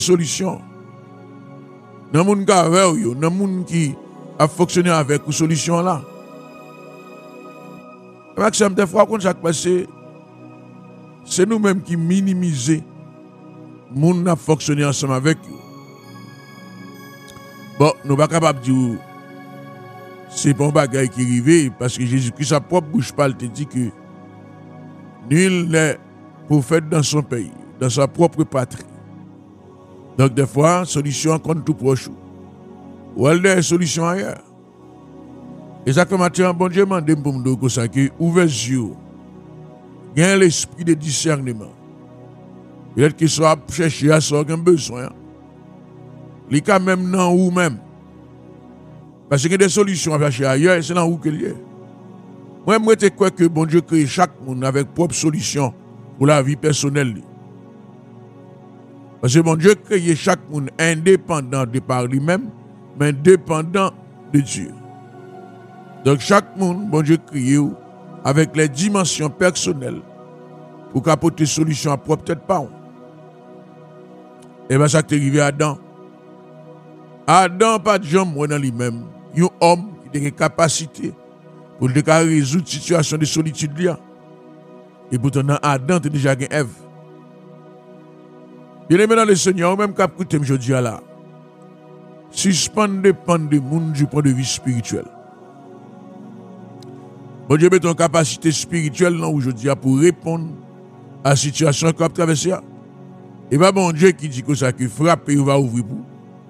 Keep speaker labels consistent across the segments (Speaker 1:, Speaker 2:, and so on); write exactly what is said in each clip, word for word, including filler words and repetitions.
Speaker 1: solution. Dans moun ka avec yo, dans moun qui a fonctionné avec une solution là. Maxime, des fois, quand ça passe, c'est nous-mêmes qui minimisons moun a fonctionné ensemble avec eux. Bon, nous ne sommes pas capables de dire c'est pas un bagage qui arrive parce que Jésus-Christ, sa propre bouche parle, te dit que nul n'est prophète dans son pays, dans sa propre patrie. Donc, des fois, solution contre tout proche. Ou elle a une solution ailleurs. Et ça, comme un bon Dieu m'a dit pour me dire que ouvert les yeux, gagne l'esprit de discernement. Peut-être qu'il soit cherché à ce qu'il a besoin. Il y a même dans ou même. Parce qu'il y a des solutions à chercher ailleurs, et c'est dans où qu'il y a. Moi, je crois que bon Dieu crée chaque monde avec propre solution pour la vie personnelle. Parce que bon Dieu crée chaque monde indépendant de par lui-même, mais dépendant de Dieu. Donc chaque monde, bon Dieu crée avec les dimensions personnelles pour apporter solution à propre tête pas. Et bien ça qui est arrivé à Adam. Adam pas de jambe dans lui-même. Un homme qui a une capacité pour résoudre une situation de solitude. Et pourtant, Adam a déjà une Ève. Bien aimé dans le Seigneur, même quand vous écoutez aujourd'hui là, suspend dépend du monde du point de vue spirituel. Bon Dieu met une capacité spirituelle aujourd'hui pour répondre à la situation qu'on a traversée. Et pas bon Dieu qui dit que ça qui frappe, il va ouvrir pour.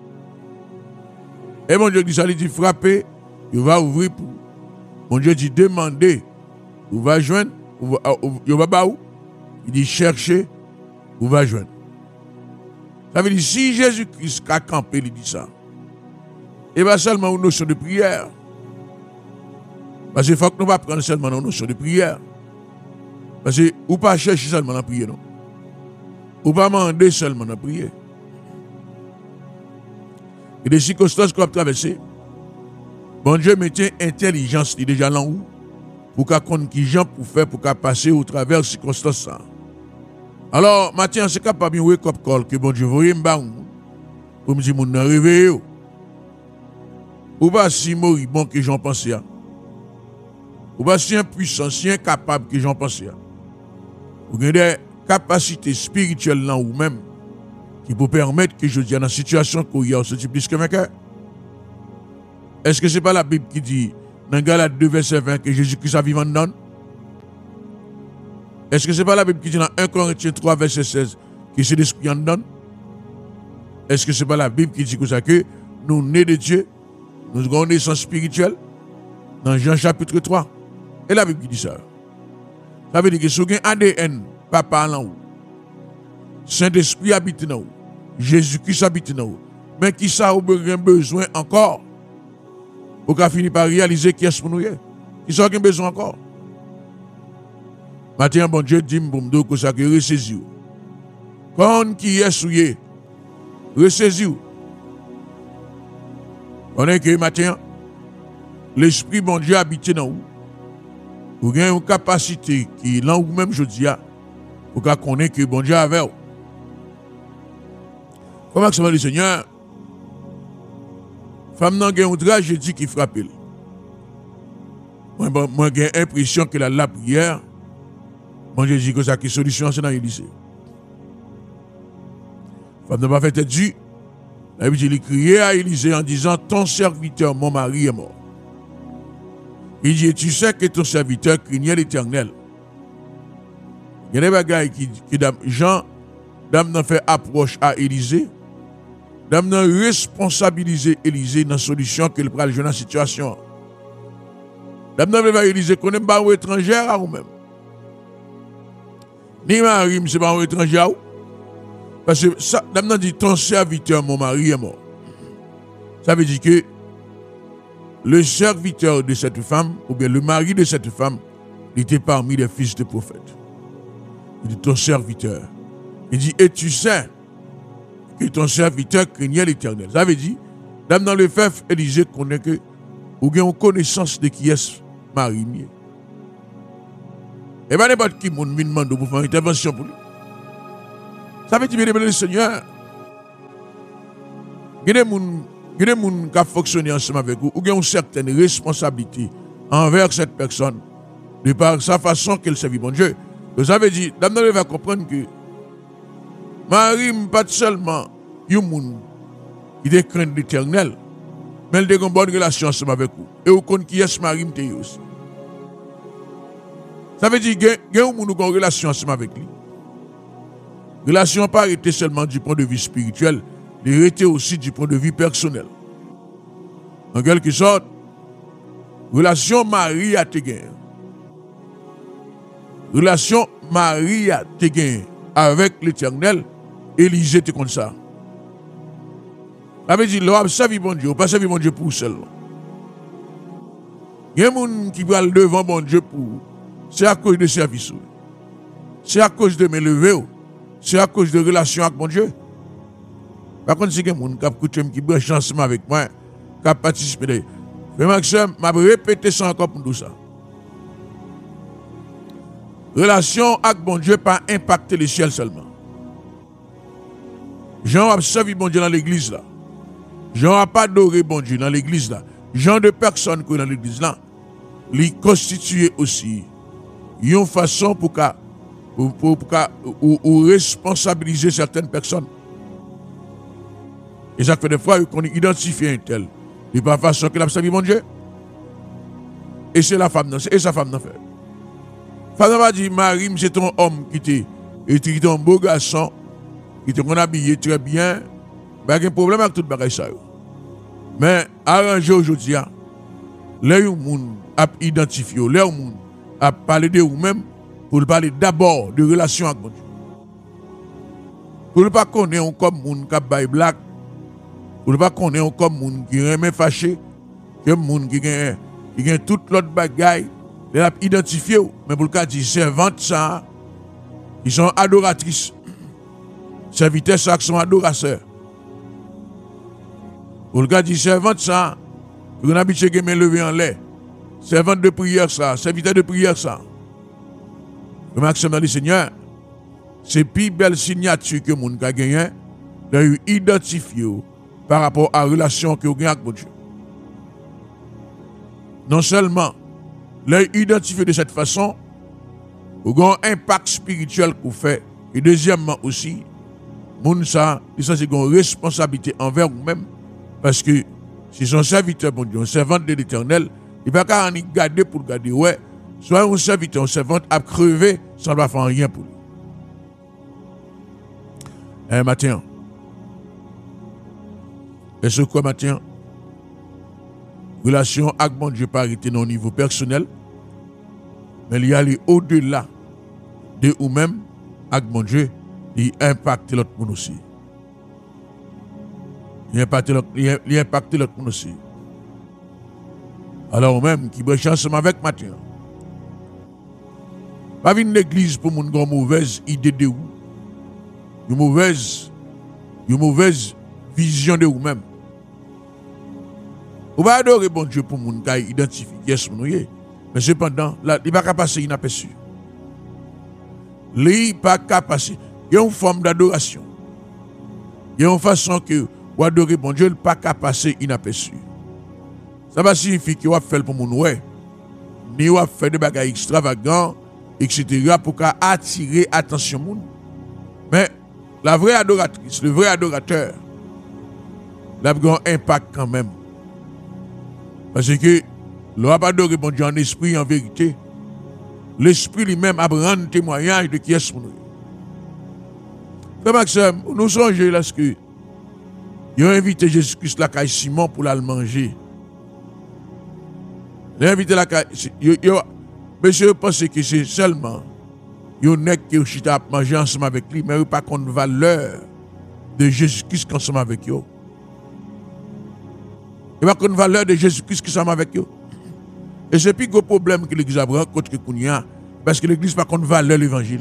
Speaker 1: Et mon Dieu dit ça, il dit frapper, il va ouvrir pour. Mon Dieu dit demander, il va joindre, il va pas où? Il dit chercher, il va joindre. Ça veut dire si Jésus-Christ a campé, il dit ça. Et pas seulement une notion de prière. Parce qu'il faut que nous ne prenions seulement une notion de prière. Parce que ou pas chercher seulement la prière, non. Ou pas demander seulement la prière. Et des circonstances qu'on a traversées, bon Dieu mettait intelligence déjà là où pour qu'on connaisse qui gens pour faire pour qu'on passer au travers de ces circonstances. Alors, Mathieu, c'est capable de wake up call que bon Dieu voyait me pour me dire mon réveillé. Ou pas si moribond que j'en pensais. Ou pas si impuissant, si incapable que j'en pensais. Vous avez des capacités spirituelles là ou même qui peut permettre que je dis dans la situation qu'il y a, ce type plus que mes cœurs. Est-ce que ce n'est pas la Bible qui dit dans Galates deux, verset vingt, que Jésus-Christ a vivant dedans? Est-ce que ce n'est pas la Bible qui dit dans un Corinthiens trois, verset seize, que c'est l'Esprit en dedans? Est-ce que ce n'est pas la Bible qui dit que, ça, que nous, nés de Dieu, nous avons une naissance spirituelle? Dans Jean chapitre trois. Et la Bible qui dit ça. Ça veut dire que si vous avez un A D N, papa en haut, Saint-Esprit habite dans vous, Jésus-Christ habite dans vous, mais qui ça vous avez besoin encore pour qu'on finisse par réaliser qui est-ce pour nous? Qui ça vous avez besoin encore? Maintenant, bon Dieu dit pour me dire que ça que ressaisir. Quand qui est souillé, ressaisir. On est que maintenant, l'Esprit bon Dieu habite dans vous. Vous avez une capacité qui est là où même je dis, pour qu'on connaisse que bon Dieu avait. Comment ça va le Seigneur? Femme n'a pas une tragédie qui frappe. Moi, j'ai l'impression que la, la prière, bon Dieu dit que ça qui solution, c'est dans l'Élysée. Femme n'a pas fait dit, la Bible dit, il criait à Élysée en disant, ton serviteur, mon mari est mort. Il dit, tu sais que ton serviteur craignait l'Éternel. Il y a des bagailles qui, qui Jean, dame n'a fait approche à Élysée, dame n'a responsabilisé Élysée dans la solution qu'il prend dans la situation. Dame n'a pas Élysée qu'on n'est pas étrangère à vous-même. Ni mari, c'est pas étranger à vous. Parce que ça, dame n'a dit, ton serviteur, mon mari est mort. Ça veut dire que le serviteur de cette femme, ou bien le mari de cette femme, il était parmi les fils de prophètes. Il dit ton serviteur. Il dit, et tu sais que ton serviteur craignait l'Éternel. Ça veut dire, dame dans le fait, Élisée connaît que, ou bien on connaissance de qui est Marie. Et bien, n'importe qui me demande pour faire une intervention pour lui. Ça veut dire, bien aimé le Seigneur, Il y a des gens qui fonctionnent ensemble avec vous, ou qui ont une certaine responsabilité envers cette personne, de par sa façon qu'elle servit bon Dieu. Donc ça veut dire, Dame va comprendre que Marie n'est pas seulement un monde qui a crainte l'éternel, mais elle a une bonne relation ensemble avec vous. Et vous connaissez qui est Marie aussi. Ça veut dire qu'il y a un monde qui a une relation ensemble avec lui. Relation pas arrêtée seulement du point de vue spirituel, elle était aussi du point de vue personnel. En quelque sorte, relation Marie a te gagné. Relation Marie a te gagné avec l'Éternel, Élisée était comme ça. Ça veut dire, l'homme servi bon Dieu, pas servi bon Dieu pour seul. Il y a des gens qui vont devant bon Dieu pour. C'est à cause de service. C'est à cause de mes levées. C'est à cause de relations avec mon Dieu. Par contre, si quelqu'un qui branche ensemble avec moi, qui a participé. Frère Maxime, je vais répéter ça encore pour tout ça. Relation avec mon Dieu pas impacter le ciel seulement. Jean a servi bon Dieu dans l'église là. Jean a pas adoré bon Dieu dans l'église là. Jean de personnes qui sont dans l'église là, les constituer aussi une façon pour qu'à Pour, pour, pour, ou, ou responsabiliser certaines personnes. Et ça fait des fois qu'on identifie un tel. De par façon qu'il a servi mon Dieu. Et c'est la femme, et sa femme n'a fait. Femme va dire, Marie, c'est ton homme qui était, qui était un beau garçon, qui était habillé très bien. Il y a un problème avec tout le bagage. Mais arrangé aujourd'hui, les gens a identifié, les gens a parlé de vous-même. Pour parler d'abord de relation avec mon Dieu. Pour ne pas connaître comme moun qui baille black, pour ne pas connaître comme moun qui remet fâché, comme moun qui gagne qui gagne toute l'autre bagaille, les a identifié, mais pour le cas dire servantes ça, ils sont adoratrices. Serviteurs ça qui sont adorateurs. Pour le cas dire servantes ça, pour qu'on habite qui met levé en l'air. Servante de prière ça, serviteur de prière ça. Le maximum dans le Seigneur, c'est plus belle signature que mon gars gagné, de identifier par rapport à la relation que vous avez avec Dieu. Non seulement, les identifier de cette façon, vous avez un impact spirituel que vous faites, et deuxièmement aussi, mon ça, c'est une responsabilité envers vous-même, parce que si son serviteur, bon Dieu, un servant de l'Éternel, il ne va pas en garder pour garder, ouais. Soit un serviteur, un servante a crevé sans ne faire rien pour lui. Un matin, et ce quoi matin, relation avec mon Dieu pas arrêté au niveau personnel, mais il y a au-delà de vous-même avec mon Dieu, il impacte l'autre monde aussi. Il impacte l'autre monde aussi. Alors même qui branche ensemble avec matin. Pas venir l'église pour mon une mauvaise idée de vous. Une mauvaise, une mauvaise vision de vous-même. Vous va adorer bon Dieu pour mon gars identifier qui est mon noué. Mais cependant, là, il ne va pas passer inaperçu. Il ne va pas passer. Il y a une forme d'adoration. Il y a une façon que vous adorez bon Dieu, il ne va pas passer inaperçu. Ça va signifier qu'il va faire pour mon noué. Ni va faire des bagages extravagants, et cetera pour attirer attention monde. Mais la vraie adoratrice, le vrai adorateur, il a un impact quand même. Parce que l'on n'a pas adoré bon Dieu en esprit, en vérité. L'esprit lui-même a rendu témoignage de qui est mon Dieu. Frère Maxime, nous songeons là ce que ils ont invité Jésus-Christ la caille Simon pour la manger. Ils ont invité la caille. Monsieur pense que c'est seulement il y a qui chita à manger ensemble avec lui, mais il n'y a pas de valeur de Jésus-Christ ensemble avec eux. Il n'y a pas de valeur de Jésus-Christ ensemble avec eux. Et c'est plus gros problème que l'Église a rencontré que Kounia, parce que l'Église n'a pas de valeur de l'Évangile.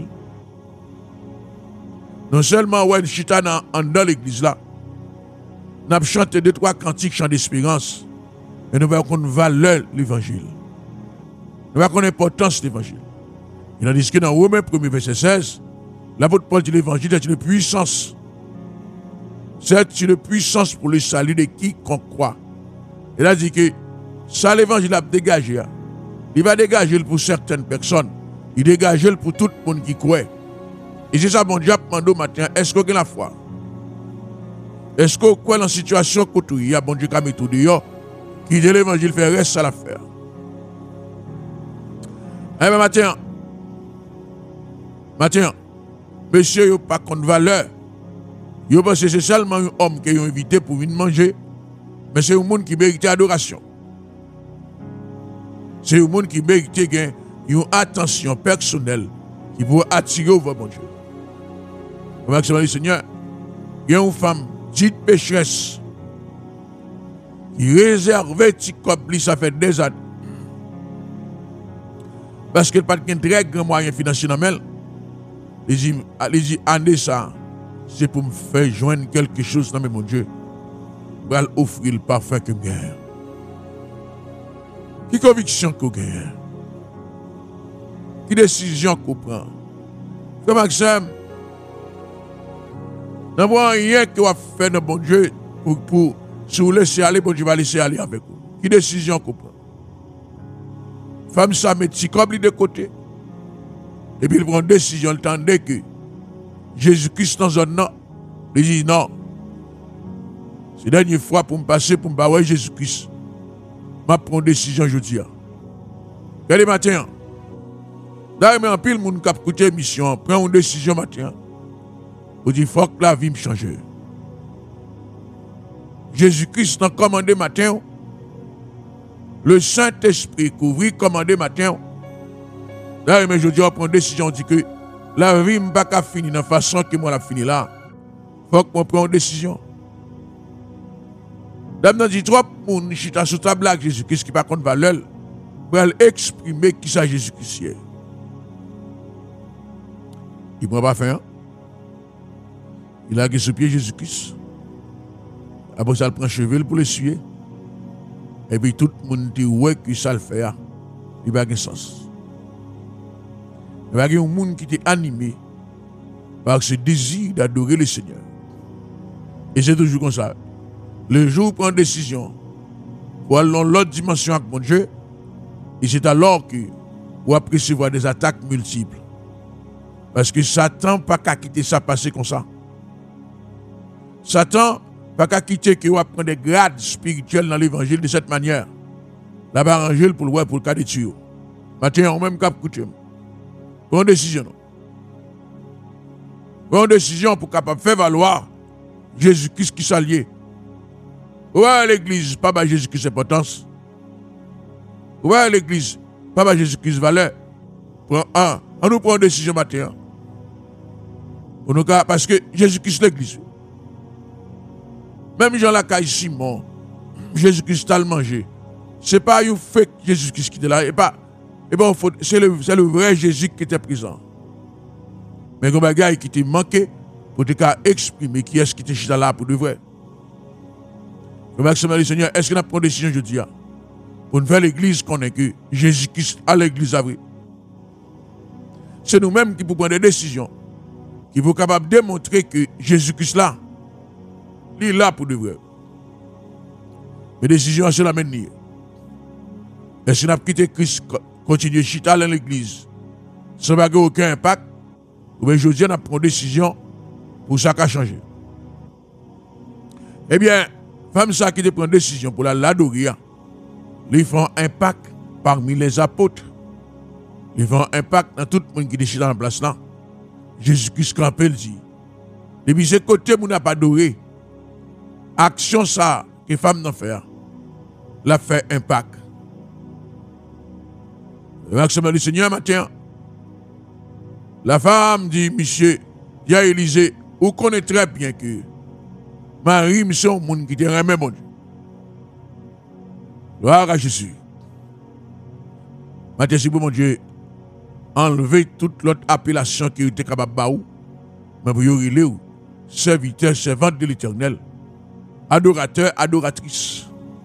Speaker 1: Non seulement ouais chita dans, dans l'Église là, nous avons chanté deux trois cantiques chants d'espérance, mais nous n'avons pas de valeur de l'Évangile. Nous avons l'importance de l'Évangile. Il a dit que dans Romains premier verset seize, l'apôtre Paul dit l'évangile est une puissance. C'est une puissance pour le salut de quiconque croit. Il a dit que ça, l'évangile a dégagé. Il va dégager pour certaines personnes. Il dégage pour tout le monde qui croit. Et c'est ça, mon Dieu, demande au matin, est-ce que vous avez la foi? Est-ce que vous croyez dans la situation que il y a, bon Dieu, qui a mis tout dehors, qui dit l'évangile fait reste à l'affaire? Eh bien, matin, matin, monsieur, il pas contre valeur. Il pense que c'est seulement un homme qui est invité pour venir manger, mais c'est un monde qui mérite adoration. C'est un monde qui mérite une attention personnelle qui peut attirer au bon Dieu. Comme ça, le Seigneur, il y a une femme dite pécheresse qui réservait petit copli, ça fait des années. Parce qu'elle n'a pas de très grand moyen financier dans elle. Elle dit, elle dit, année ça, c'est pour me faire joindre quelque chose dans mon Dieu. Pour offrir le parfum que je gagne. Qui conviction qu'on gagne? Qui décision qu'on prend? Frère Maxime, n'a pas rien que va faire dans bon Dieu pour, pour si vous laissez aller, bon Dieu va laisser aller avec vous. Qui décision qu'on prend? Femme ça met petit comme de côté. Et puis il prend une décision, il tendait que Jésus-Christ dans un an, il dit non. C'est la dernière fois pour me passer pour me parler Jésus-Christ. Je prends une décision aujourd'hui. Regardez matin. D'ailleurs, en pile, le monde qui a écouté l'émission, prend une décision matin. Vous dites, il faut que la vie me change. Jésus-Christ a commandé matin. Le Saint-Esprit couvrit commandé matin. D'ailleurs, aujourd'hui, on prend une décision, on dit que la vie ne va pas finir de la façon que moi la fini là. Il faut que je prenne une décision. D'abord, dit trop, mon chita sous ta blague Jésus-Christ qui n'a pas de valeur pour exprimer qui ça Jésus-Christ est. Il ne prend pas fin. Il a sous pied Jésus-Christ. Après ça, il prend cheveux pour l'essuyer. Et puis tout le monde dit ouais que ça le fait. Il n'a pas de sens. Il y a un monde qui est animé par ce désir d'adorer le Seigneur. Et c'est toujours comme ça. Le jour où prend une décision pour aller dans l'autre dimension avec mon Dieu, et c'est alors que vous allez recevoir des attaques multiples. Parce que Satan n'a pas qu'à quitter ça passer comme ça. Satan n'a pas qu'à quitter que vous prendre des grades spirituels dans l'évangile de cette manière. Là-bas, arranger pour le voir pour le cas de tuyau. Maintenant, on même cap coutume. Prends une décision. Prends une décision pour capable faire valoir Jésus-Christ qui s'allie. Ouais, l'église, pas à Jésus-Christ importance. Ouais, l'église, pas à Jésus-Christ valeur. Prends un. On nous prend une décision matin. Pour nous, parce que Jésus-Christ l'église. Même Jean Lacaille Simon, Jésus-Christ a le mangé. Ce n'est pas un fake Jésus-Christ qui était là. Et pas, et bon, c'est le, le vrai Jésus qui était présent. Mais comme un gars qui était manqué pour te exprimer qui est-ce qui était là pour de vrai. Le maximum du Seigneur, est-ce qu'on a pris une décision aujourd'hui pour nous faire l'église qu'on est que Jésus-Christ à l'église à vrai? C'est nous-mêmes qui pouvons prendre des décisions, qui sont capables de démontrer que Jésus-Christ là, il est là pour de vrai. Les décisions, c'est la même ligne. Est-ce qu'on a quitté Christ, continuer chita dans l'église, sans avoir aucun impact, ou bien aujourd'hui, on a pris une décision pour ça qui a changé. Eh bien, femme ça qui prend une décision pour l'adorer, ils font impact parmi les apôtres. Ils font impact dans tout le monde qui est dans la place là. Jésus-Christ campé dit. Depuis ce côté, on n'a pas adoré. Action ça que femme n'en fait, l'a fait impact. Le maximum du Seigneur matin. La femme dit, monsieur, il y a Élisée, vous connaissez très bien que Marie, c'est un monde qui te remet mon Dieu. Gloire à Jésus. Maintenant, si vous, mon Dieu, enlever toute l'autre appellation qui était capable de faire, mais vous y aller, serviteur, servante de l'Éternel, adorateur, adoratrice.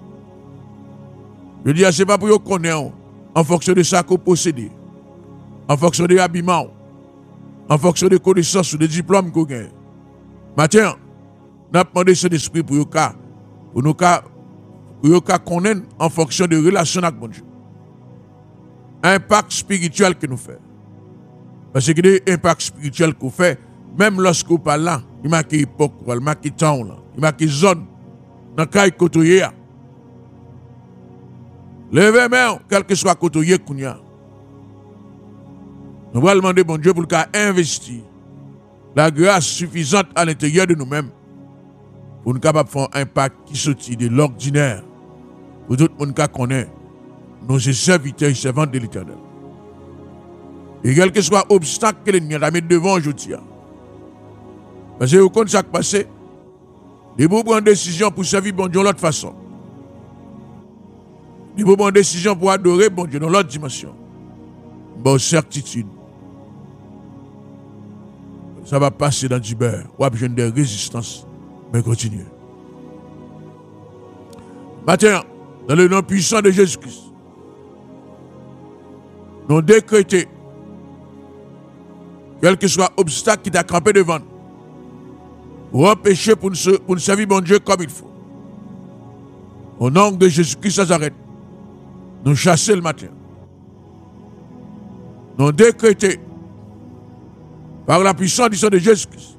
Speaker 1: Je dis, ce n'est pas pour vous connaître en fonction de ça que vous possédez, en fonction de l'habillement, en fonction des connaissances ou des diplômes que vous avez. Maintenant, avons demandé cet esprit pour nous pour nous pour nous connaître en fonction de relation avec bon Dieu. Impact spirituel que nous faisons. Parce que des impacts spirituels qu'on fait, même lorsque vous parlez là, il marque époque, il marque temps, il marque zone, dans le cas de côtoyer. Levez main, quel que soit côtoyer qu'on y a. Nous allons demander bon Dieu pour investir la grâce suffisante à l'intérieur de nous-mêmes pour nous capables de faire un impact qui sortit de l'ordinaire. Pour tout le monde qui connaît, nous sommes serviteurs et servantes de l'Éternel. Et quel que soit l'obstacle que l'ennemi a mis devant aujourd'hui, parce que vous connaissez ce qui passe, il faut prendre une décision pour servir bon Dieu de l'autre façon. Il faut prendre une décision pour adorer bon Dieu dans l'autre dimension. Bonne certitude. Ça va passer dans du beurre. Ou besoin de résistance. Mais continuez. Maintenant, dans le nom puissant de Jésus-Christ, nous décrétons, quel que soit l'obstacle qui t'a campé devant nous, pour empêcher pour nous, pour nous servir bon Dieu comme il faut. Au nom de Jésus-Christ Nazareth, nous chasser le matin. Nous décrétons, par la puissance du sang de Jésus-Christ,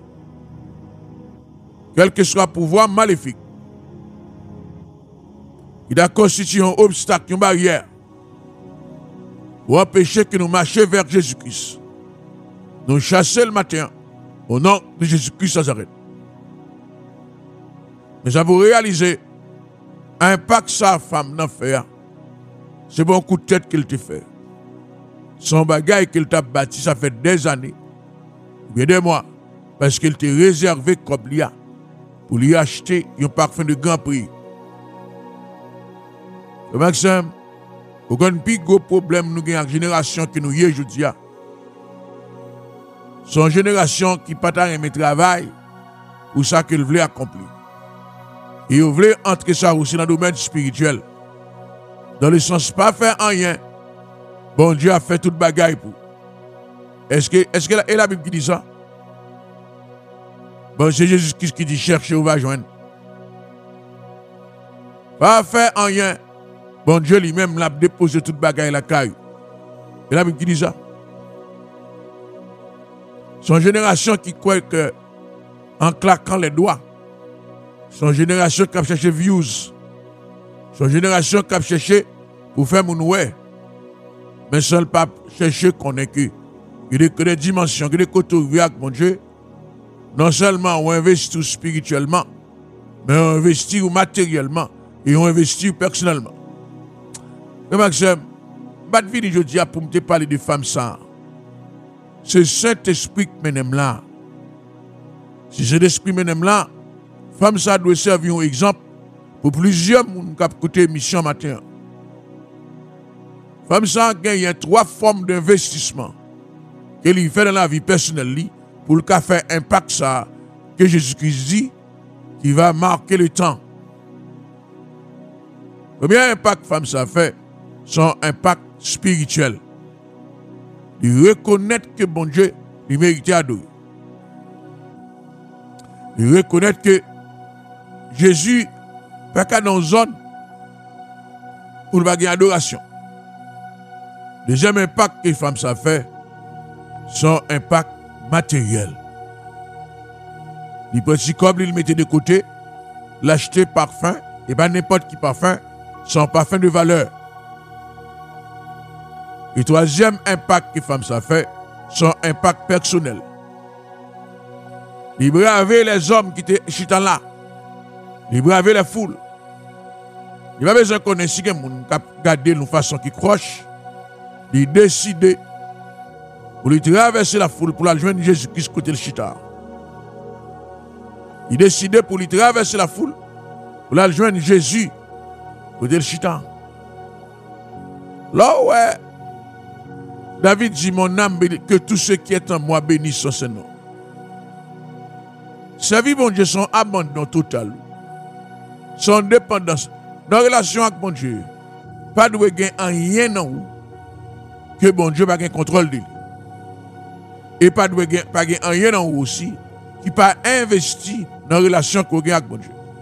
Speaker 1: quel que soit le pouvoir maléfique, qui a constitué un obstacle, une barrière, pour empêcher que nous marchions vers Jésus-Christ. Nous chasser le matin, au nom de Jésus-Christ Nazareth. Nous avons réalisé l'impact que sa femme n'a fait. C'est bon coup de tête qu'il t'a fait. Son bagage qu'il t'a bâti, ça fait des années, bien des mois, parce qu'il t'a réservé comme l'I A pour lui acheter un parfum de grand prix. Le Maxime, aucun plus gros problème nous avons avec la génération que nous y aujourd'hui. C'est une génération qui n'a pas aimé travail pour ça qu'elle voulait accomplir. Et il voulait entrer ça aussi dans le domaine spirituel. Dans le sens pas faire rien. Bon Dieu a fait toute bagaille pour. Est-ce que, est-ce que la, et la Bible qui dit ça? Bon, c'est Jésus-Christ qui dit chercher ou va joindre. Pas faire rien. Bon Dieu lui-même l'a déposé toute bagaille la caille. Et la Bible qui dit ça? C'est une génération qui croit que en claquant les doigts, c'est une génération qui a cherché views. C'est une génération qui a cherché pour faire mon ouais. Mais seul pas chercher qu'on est que. Il y a des dimensions, il y a des côtés avec mon Dieu. Non seulement on investit spirituellement, mais on investit matériellement et on investit personnellement. Mais Maxime, je ne vais pas pour me parler de femmes sans. C'est Saint-Esprit qui m'aime là. Si cet esprit m'aime là, femme ça doit servir un exemple pour plusieurs personnes qui ont écouté l'émission matin. Femme ça gagne trois formes d'investissement qu'elle fait dans la vie personnelle pour le faire impact ça que Jésus-Christ dit qui va marquer le temps. Combien impact femme ça fait? Son impact spirituel. De reconnaître que bon Dieu lui mérite adorer. De reconnaître que Jésus pas qu'à dans une zone pour le bagage adoration. Deuxième impact que les femmes ça fait, son impact matériel. Les petits comme ils mettaient de côté, l'acheter parfum, et pas n'importe qui parfum, son parfum de valeur. Et troisième impact que les femmes ça fait, son impact personnel. Ils braver les hommes qui étaient chitant là. Ils braver les foules. Il n'y a pas besoin qu'on ait si quelqu'un qui a gardé de façon qui croche. Il décide pour lui traverser la foule pour la joindre Jésus-Christ côté le chita. Il décide pour lui traverser la foule pour la joindre Jésus côté le chita. Là ouais, David dit mon âme que tout ce qui est en moi bénisse son Seigneur. Servir mon Dieu son abandon total, son dépendance, dans la relation avec mon Dieu, pas de gagner rien dans vous que bon Dieu va gagner contrôle de lui. Et pas de gagner rien dans vous aussi qui pas investi dans la relation qu'on a avec bon Dieu.